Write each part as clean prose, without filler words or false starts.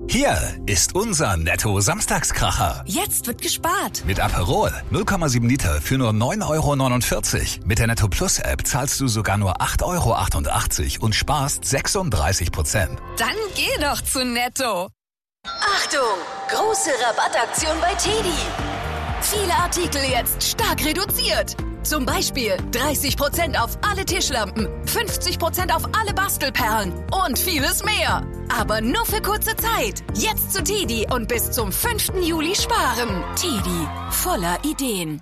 Hier ist unser Netto-Samstagskracher. Jetzt wird gespart. Mit Aperol 0,7 Liter für nur 9,49 €. Mit der Netto Plus App zahlst du sogar nur 8,88 € und sparst 36%. Dann geh doch zu Netto. Achtung! Große Rabattaktion bei TEDi. Viele Artikel jetzt stark reduziert. Zum Beispiel 30% auf alle Tischlampen, 50% auf alle Bastelperlen und vieles mehr. Aber nur für kurze Zeit. Jetzt zu TEDi und bis zum 5. Juli sparen. TEDi, voller Ideen.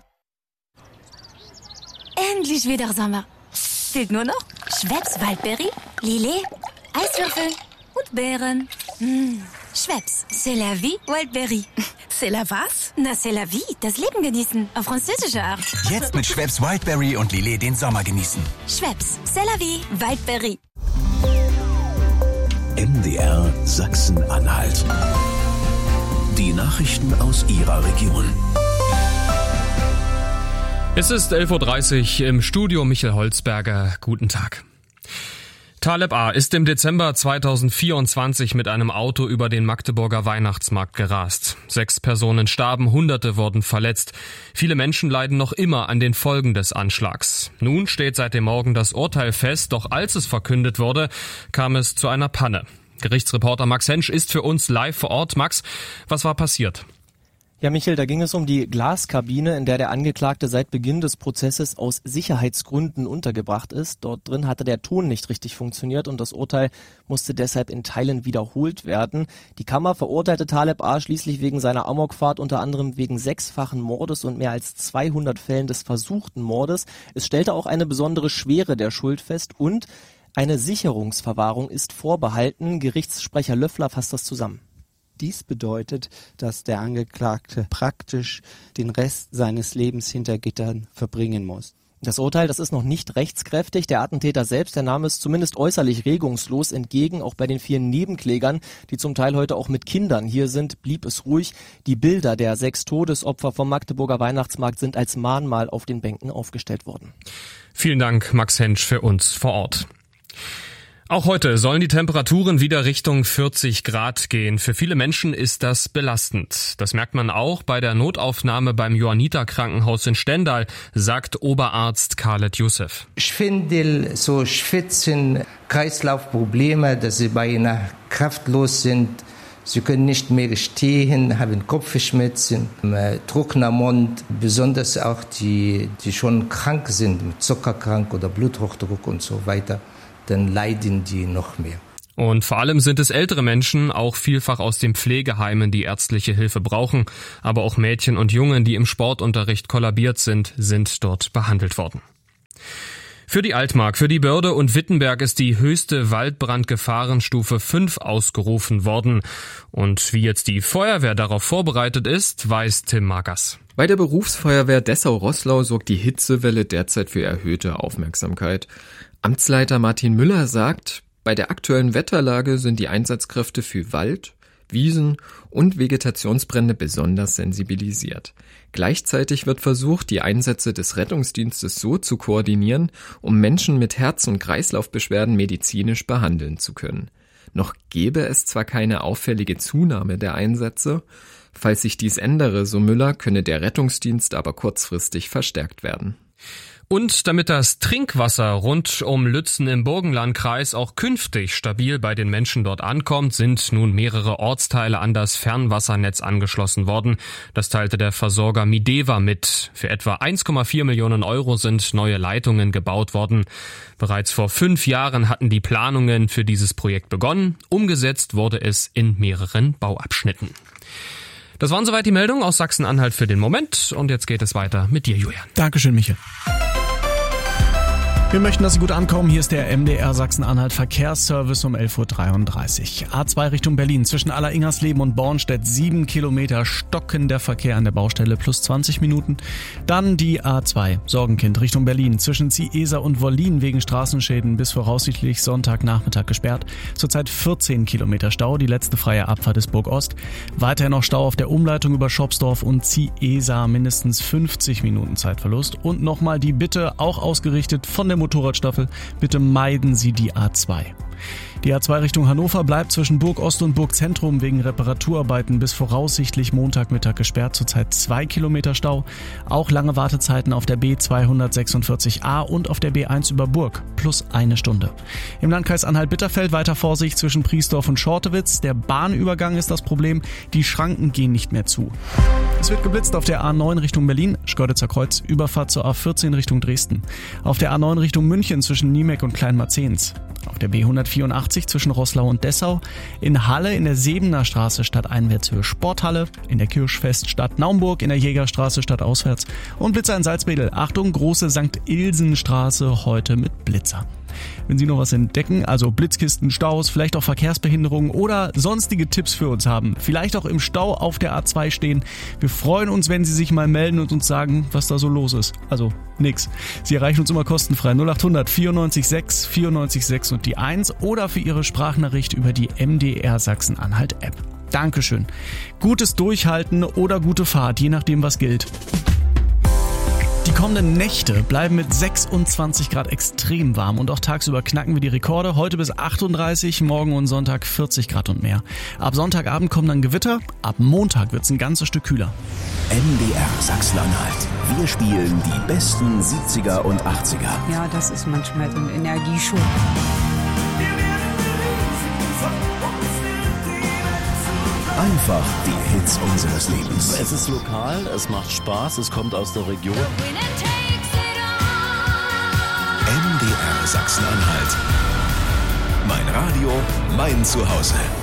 Endlich wieder Sommer. Fehlt nur noch Schweppes Waldbeere, Lillet, Eiswürfel und Beeren. Schweppes, c'est la vie, Wildberry. C'est la was? Na, c'est la vie, das Leben genießen, auf französische Art. Jetzt mit Schweppes Wildberry und Lillet den Sommer genießen. Schweppes, c'est la vie, Wildberry. MDR Sachsen-Anhalt. Die Nachrichten aus Ihrer Region. Es ist 11:30 Uhr im Studio. Michael Holzberger. Guten Tag. Taleb A. ist im Dezember 2024 mit einem Auto über den Magdeburger Weihnachtsmarkt gerast. 6 Personen starben, Hunderte wurden verletzt. Viele Menschen leiden noch immer an den Folgen des Anschlags. Nun steht seit dem Morgen das Urteil fest, doch als es verkündet wurde, kam es zu einer Panne. Gerichtsreporter Max Hensch ist für uns live vor Ort. Max, was war passiert? Ja, Michael, da ging es um die Glaskabine, in der der Angeklagte seit Beginn des Prozesses aus Sicherheitsgründen untergebracht ist. Dort drin hatte der Ton nicht richtig funktioniert und das Urteil musste deshalb in Teilen wiederholt werden. Die Kammer verurteilte Taleb A. schließlich wegen seiner Amokfahrt, unter anderem wegen 6-fachen Mordes und mehr als 200 Fällen des versuchten Mordes. Es stellte auch eine besondere Schwere der Schuld fest und eine Sicherungsverwahrung ist vorbehalten. Gerichtssprecher Löffler fasst das zusammen. Dies bedeutet, dass der Angeklagte praktisch den Rest seines Lebens hinter Gittern verbringen muss. Das Urteil, das ist noch nicht rechtskräftig. Der Attentäter selbst, der nahm es zumindest äußerlich regungslos entgegen. Auch bei den 4 Nebenklägern, die zum Teil heute auch mit Kindern hier sind, blieb es ruhig. Die Bilder der 6 Todesopfer vom Magdeburger Weihnachtsmarkt sind als Mahnmal auf den Bänken aufgestellt worden. Vielen Dank, Max Hensch, für uns vor Ort. Auch heute sollen die Temperaturen wieder Richtung 40 Grad gehen. Für viele Menschen ist das belastend. Das merkt man auch bei der Notaufnahme beim Johanniter-Krankenhaus in Stendal, sagt Oberarzt Khaled Youssef. Schwindel, so Schwitzen, Kreislaufprobleme, dass sie beinahe kraftlos sind. Sie können nicht mehr stehen, haben Kopfschmerzen, trockener Mund. Besonders auch die schon krank sind, mit Zuckerkrank oder Bluthochdruck und so weiter. Dann leiden die noch mehr. Und vor allem sind es ältere Menschen, auch vielfach aus den Pflegeheimen, die ärztliche Hilfe brauchen. Aber auch Mädchen und Jungen, die im Sportunterricht kollabiert sind dort behandelt worden. Für die Altmark, für die Börde und Wittenberg ist die höchste Waldbrandgefahrenstufe 5 ausgerufen worden. Und wie jetzt die Feuerwehr darauf vorbereitet ist, weiß Tim Magers. Bei der Berufsfeuerwehr Dessau-Roßlau sorgt die Hitzewelle derzeit für erhöhte Aufmerksamkeit. Amtsleiter Martin Müller sagt, bei der aktuellen Wetterlage sind die Einsatzkräfte für Wald, Wiesen und Vegetationsbrände besonders sensibilisiert. Gleichzeitig wird versucht, die Einsätze des Rettungsdienstes so zu koordinieren, um Menschen mit Herz- und Kreislaufbeschwerden medizinisch behandeln zu können. Noch gäbe es zwar keine auffällige Zunahme der Einsätze, falls sich dies ändere, so Müller, könne der Rettungsdienst aber kurzfristig verstärkt werden. Und damit das Trinkwasser rund um Lützen im Burgenlandkreis auch künftig stabil bei den Menschen dort ankommt, sind nun mehrere Ortsteile an das Fernwassernetz angeschlossen worden. Das teilte der Versorger Mideva mit. Für etwa 1,4 Millionen € sind neue Leitungen gebaut worden. Bereits vor 5 Jahren hatten die Planungen für dieses Projekt begonnen. Umgesetzt wurde es in mehreren Bauabschnitten. Das waren soweit die Meldungen aus Sachsen-Anhalt für den Moment. Und jetzt geht es weiter mit dir, Julian. Dankeschön, Michael. Wir möchten, dass Sie gut ankommen. Hier ist der MDR Sachsen-Anhalt Verkehrsservice um 11:33 Uhr. A2 Richtung Berlin. Zwischen Alleringersleben und Bornstedt 7 Kilometer stockender Verkehr an der Baustelle plus 20 Minuten. Dann die A2 Sorgenkind Richtung Berlin. Zwischen Ziesa und Wollin wegen Straßenschäden bis voraussichtlich Sonntagnachmittag gesperrt. Zurzeit 14 Kilometer Stau. Die letzte freie Abfahrt ist Burg-Ost. Weiterhin noch Stau auf der Umleitung über Schopsdorf und Ziesa. Mindestens 50 Minuten Zeitverlust. Und nochmal die Bitte, auch ausgerichtet von der Motorradstaffel, bitte meiden Sie die A2. Die A2 Richtung Hannover bleibt zwischen Burg Ost und Burg Zentrum wegen Reparaturarbeiten bis voraussichtlich Montagmittag gesperrt. Zurzeit 2 Kilometer Stau. Auch lange Wartezeiten auf der B246a und auf der B1 über Burg. Plus 1 Stunde. Im Landkreis Anhalt-Bitterfeld weiter Vorsicht zwischen Priesdorf und Schortewitz. Der Bahnübergang ist das Problem. Die Schranken gehen nicht mehr zu. Es wird geblitzt auf der A9 Richtung Berlin, Schkeuditzer Kreuz, Überfahrt zur A14 Richtung Dresden. Auf der A9 Richtung München zwischen Niemek und Kleinmarzehns. Auf der B184 zwischen Roßlau und Dessau. In Halle in der Sebener Straße stadteinwärts Sporthalle. In der Kirschfest Stadt Naumburg, in der Jägerstraße stadtauswärts. Und Blitzer in Salzwedel. Achtung, große St. Ilsen-Straße heute mit Blitzer. Wenn Sie noch was entdecken, also Blitzkisten, Staus, vielleicht auch Verkehrsbehinderungen oder sonstige Tipps für uns haben, vielleicht auch im Stau auf der A2 stehen, wir freuen uns, wenn Sie sich mal melden und uns sagen, was da so los ist. Also nix. Sie erreichen uns immer kostenfrei 0800 94 6 94 6 und die 1 oder für Ihre Sprachnachricht über die MDR Sachsen-Anhalt App. Dankeschön. Gutes Durchhalten oder gute Fahrt, je nachdem was gilt. Die kommenden Nächte bleiben mit 26 Grad extrem warm und auch tagsüber knacken wir die Rekorde. Heute bis 38, morgen und Sonntag 40 Grad und mehr. Ab Sonntagabend kommen dann Gewitter, ab Montag wird's ein ganzes Stück kühler. MDR Sachsen-Anhalt. Wir spielen die besten 70er und 80er. Ja, das ist manchmal so ein Energieschub. Einfach die Hits unseres Lebens. Es ist lokal, es macht Spaß, es kommt aus der Region. MDR Sachsen-Anhalt. Mein Radio, mein Zuhause.